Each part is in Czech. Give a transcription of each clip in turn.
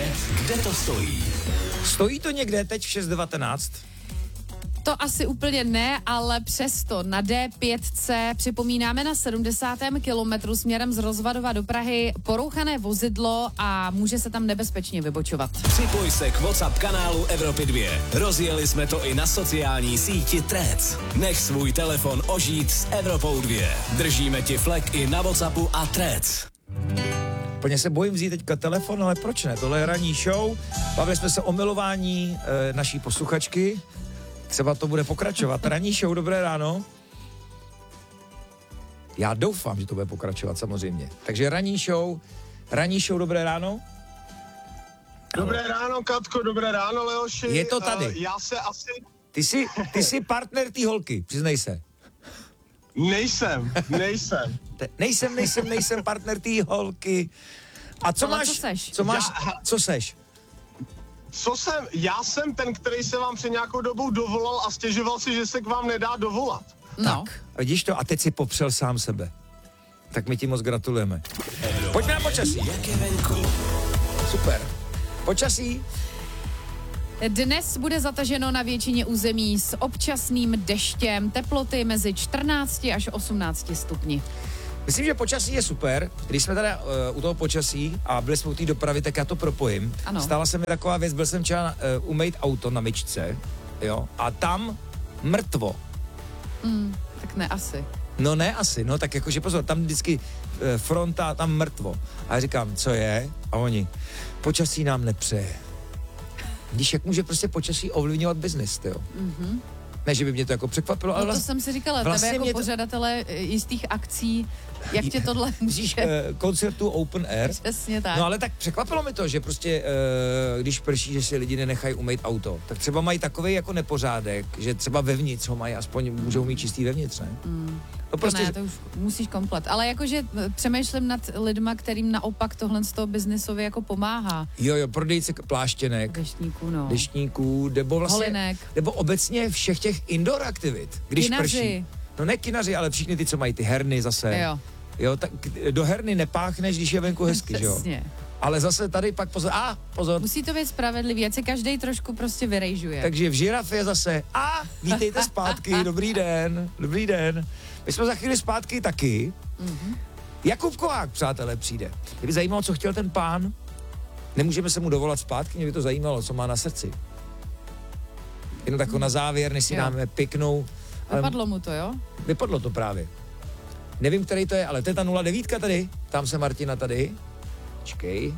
kde to stojí. Stojí to někde teď v 6.19? To asi úplně ne, ale přesto na D5 připomínáme na 70. kilometru směrem z Rozvadova do Prahy porouchané vozidlo a může se tam nebezpečně vybočovat. Připoj se k WhatsApp kanálu Evropy 2. Rozjeli jsme to i na sociální síti Threads. Nech svůj telefon ožít s Evropou 2. Držíme ti flek i na WhatsAppu a Threads. Plně se bojím vzít teďka telefon, ale proč ne? Tohle je ranní show. Bavili jsme se o milování naší posluchačky. Třeba to bude pokračovat. Ranní show, dobré ráno. Já doufám, že to bude pokračovat, samozřejmě. Takže ranní show, dobré ráno. Dobré ráno, Katko, dobré ráno, Leoši. Je to tady. Já se asi... Ty jsi partner té holky, přiznej se. Nejsem. Nejsem partner té holky. A co Ale máš? co seš? Co seš? Co jsem? Já jsem ten, který se vám před nějakou dobou dovolal a stěžoval si, že se k vám nedá dovolat. No. Tak, vidíš to? A teď si popřel sám sebe. Tak my ti moc gratulujeme. Pojďme na počasí. Jak je venku? Super. Počasí. Dnes bude zataženo na většině území s občasným deštěm, teploty mezi 14 až 18 stupni. Myslím, že počasí je super. Když jsme tady u toho počasí a byli jsme u té dopravy, tak já to propojím. Ano. Stala se mi taková věc, byl jsem včera umýt auto na myčce, jo, a tam mrtvo. Tak ne asi. No ne asi, no tak jakože pozor, tam vždycky fronta, tam mrtvo. A já říkám, co je? A oni, počasí nám nepřeje. Když jak může prostě počasí ovlivňovat biznis, jo? Mm-hmm. Ne, že by mě to jako překvapilo, ale No to jsem si říkala, vlastně tebe jako mě to- pořadatele jistých akcí, jak tě tohle Vidíš, může... koncertu Open Air. Přesně tak. No ale tak překvapilo mi to, že prostě, když prší, že si lidi nenechají umýt auto, tak třeba mají takový jako nepořádek, že třeba vevnitř ho mají, aspoň můžou mít čistý vevnitř, ne? To prostě, To ne, to už musíš komplet. Ale jakože přemýšlím nad lidma, kterým naopak tohle z toho biznisově jako pomáhá. jo, prodejce pláštěnek, Deštníků, no. deštníků, nebo vlastně, Holinek. nebo obecně všech těch indoor aktivit, když Kinaři. prší. No ne kinaři, ale všichni ty, co mají ty herny zase. Jo. Jo, tak do herny nepáchneš, když je venku hezky, že jo? Přesně. Ale zase tady pak pozor, Musí to být spravedlivý, ať se každej trošku prostě vyrejžuje. takže v žirafě zase, vítejte zpátky, dobrý den. My jsme za chvíli zpátky taky. Mm-hmm. Jakub Kohák, přátelé, přijde. Mě by zajímalo, co chtěl ten pán. Nemůžeme se mu dovolat zpátky, mě by to zajímalo, co má na srdci. Jenom tako na závěr, než si Jo. dáme pěknou. Vypadlo mu to, jo? Vypadlo to právě. Nevím, který to je, ale to je ta 09 tady. Tam se Martina tady. Počkej.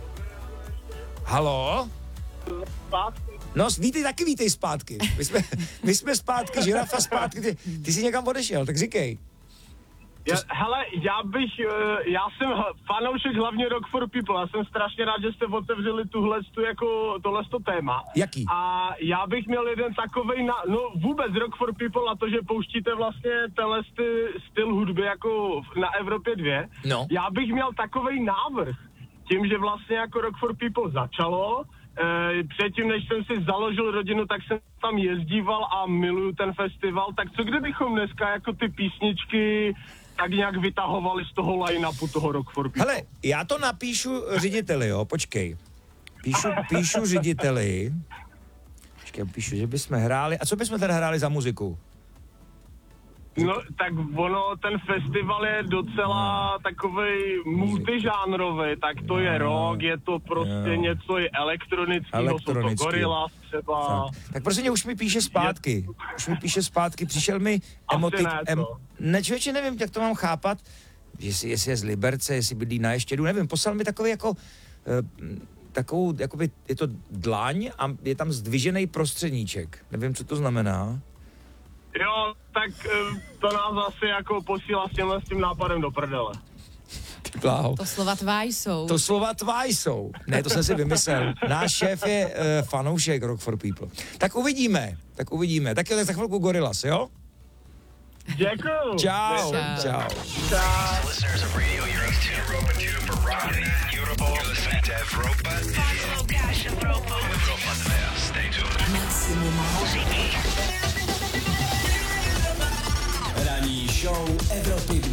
Halo? No, vítej zpátky. My jsme zpátky, žirafa zpátky. Ty jsi někam odešel, tak říkej. Hele, já jsem fanoušek hlavně Rock for People. Já jsem strašně rád, že jste otevřeli tohleto téma. Jaký? A já bych měl jeden takovej, vůbec Rock for People a to, že pouštíte vlastně styl hudby jako na Evropě 2. No. Já bych měl takovej návrh. Tím, že vlastně jako Rock for People začalo, předtím, než jsem si založil rodinu, tak jsem tam jezdíval a miluju ten festival, tak co kdybychom dneska jako ty písničky tak nějak vytahovali z toho line-upu toho Rock for People? Hele, já to napíšu řediteli, jo, počkej. Píšu řediteli. Píšu, že bychom hráli. A co bychom teda hráli za muziku? No, tak ten festival je docela takovej multižánrový, tak to je rock, je to prostě něco i elektronického, jsou to Gorillaz třeba. Tak prostě už mi píše zpátky. Přišel mi emotik. Ne, člověče, nevím, jak to mám chápat, jestli je z Liberce, jestli bydlí na Ještědu, nevím, poslal mi takový jako takovou, jakoby, je to dlaň a je tam zdvižený prostředníček. Nevím, co to znamená. Jo, tak to nás asi jako posílá s tím nápadem do prdele. Bláho. To slova tvá jsou. Ne, to jsem si vymyslel. Náš šéf je fanoušek Rock for People. Tak uvidíme. Tak jo, tak za chvilku Gorillaz, jo? Děkuju. Čau. Listeners of Radio Europe 2 for Rocky, Europe, you're listening to Evropa 2. Evropa 2, stay tuned. Maximum muziky. Ranní show Evropy 2.